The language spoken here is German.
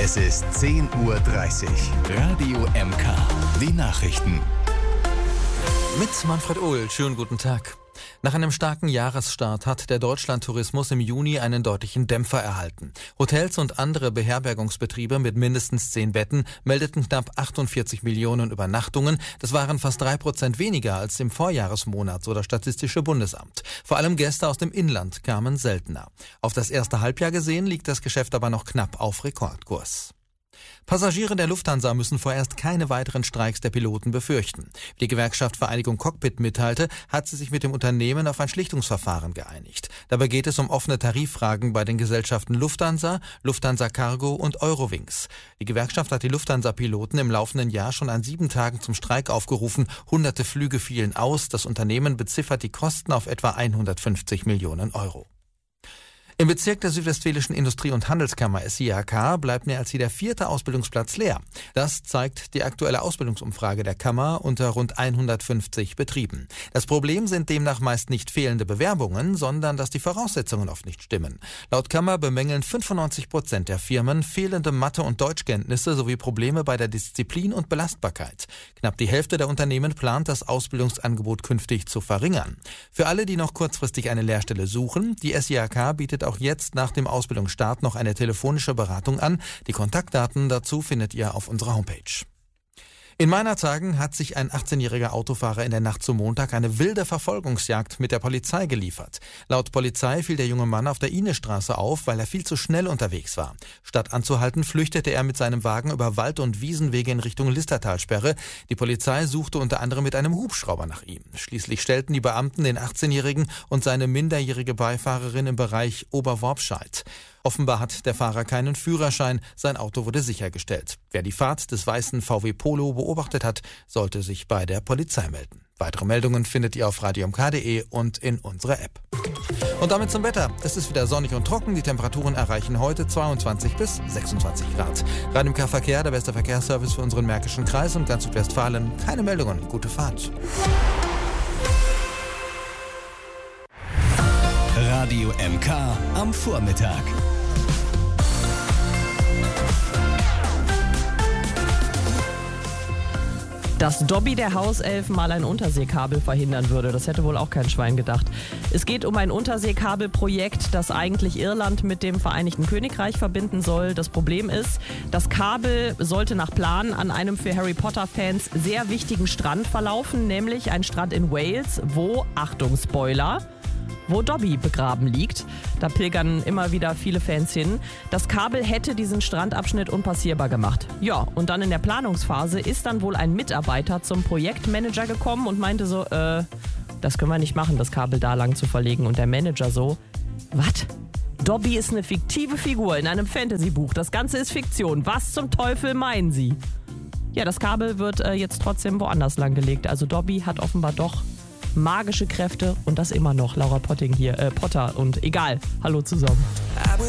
Es ist 10:30 Uhr. Radio MK. Die Nachrichten. Mit Manfred Ohl. Schönen guten Tag. Nach einem starken Jahresstart hat der Deutschlandtourismus im Juni einen deutlichen Dämpfer erhalten. Hotels und andere Beherbergungsbetriebe mit mindestens 10 Betten meldeten knapp 48 Millionen Übernachtungen. Das waren fast 3% weniger als im Vorjahresmonat, so das Statistische Bundesamt. Vor allem Gäste aus dem Inland kamen seltener. Auf das erste Halbjahr gesehen liegt das Geschäft aber noch knapp auf Rekordkurs. Passagiere der Lufthansa müssen vorerst keine weiteren Streiks der Piloten befürchten. Wie die Gewerkschaft Vereinigung Cockpit mitteilte, hat sie sich mit dem Unternehmen auf ein Schlichtungsverfahren geeinigt. Dabei geht es um offene Tariffragen bei den Gesellschaften Lufthansa, Lufthansa Cargo und Eurowings. Die Gewerkschaft hat die Lufthansa-Piloten im laufenden Jahr schon an 7 Tagen zum Streik aufgerufen. Hunderte Flüge fielen aus. Das Unternehmen beziffert die Kosten auf etwa 150 Millionen Euro. Im Bezirk der Südwestfälischen Industrie- und Handelskammer SIHK bleibt mehr als jeder 4. Ausbildungsplatz leer. Das zeigt die aktuelle Ausbildungsumfrage der Kammer unter rund 150 Betrieben. Das Problem sind demnach meist nicht fehlende Bewerbungen, sondern dass die Voraussetzungen oft nicht stimmen. Laut Kammer bemängeln 95% der Firmen fehlende Mathe- und Deutschkenntnisse sowie Probleme bei der Disziplin und Belastbarkeit. Knapp die Hälfte der Unternehmen plant, das Ausbildungsangebot künftig zu verringern. Für alle, die noch kurzfristig eine Lehrstelle suchen, die SIHK bietet auch jetzt nach dem Ausbildungsstart noch eine telefonische Beratung an. Die Kontaktdaten dazu findet ihr auf unserer Homepage. In Meinerzhagen hat sich ein 18-jähriger Autofahrer in der Nacht zum Montag eine wilde Verfolgungsjagd mit der Polizei geliefert. Laut Polizei fiel der junge Mann auf der Inestraße auf, weil er viel zu schnell unterwegs war. Statt anzuhalten, flüchtete er mit seinem Wagen über Wald- und Wiesenwege in Richtung Listertalsperre. Die Polizei suchte unter anderem mit einem Hubschrauber nach ihm. Schließlich stellten die Beamten den 18-jährigen und seine minderjährige Beifahrerin im Bereich Oberworpscheid. Offenbar hat der Fahrer keinen Führerschein, sein Auto wurde sichergestellt. Wer die Fahrt des weißen VW Polo beobachtet hat, sollte sich bei der Polizei melden. Weitere Meldungen findet ihr auf radiomk.de und in unserer App. Und damit zum Wetter. Es ist wieder sonnig und trocken. Die Temperaturen erreichen heute 22 bis 26 Grad. Radio MK Verkehr, der beste Verkehrsservice für unseren Märkischen Kreis und ganz Südwestfalen. Keine Meldungen. Gute Fahrt. Radio MK am Vormittag. Dass Dobby der Hauself mal ein Unterseekabel verhindern würde, das hätte wohl auch kein Schwein gedacht. Es geht um ein Unterseekabelprojekt, das eigentlich Irland mit dem Vereinigten Königreich verbinden soll. Das Problem ist, das Kabel sollte nach Plan an einem für Harry Potter-Fans sehr wichtigen Strand verlaufen, nämlich ein Strand in Wales, wo, Achtung Spoiler, wo Dobby begraben liegt. Da pilgern immer wieder viele Fans hin. Das Kabel hätte diesen Strandabschnitt unpassierbar gemacht. Ja, und dann in der Planungsphase ist dann wohl ein Mitarbeiter zum Projektmanager gekommen und meinte so, das können wir nicht machen, das Kabel da lang zu verlegen. Und der Manager so, was? Dobby ist eine fiktive Figur in einem Fantasy-Buch. Das Ganze ist Fiktion. Was zum Teufel meinen Sie? Ja, das Kabel wird jetzt trotzdem woanders lang gelegt. Also Dobby hat offenbar doch magische Kräfte und das immer noch. Laura Potter und egal. Hallo zusammen.